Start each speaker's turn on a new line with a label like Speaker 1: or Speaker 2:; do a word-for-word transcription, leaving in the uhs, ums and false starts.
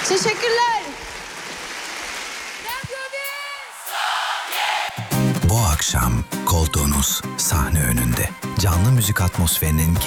Speaker 1: Teşekkürler.
Speaker 2: Bu akşam koltuğunuz sahne önünde. Canlı müzik atmosferinin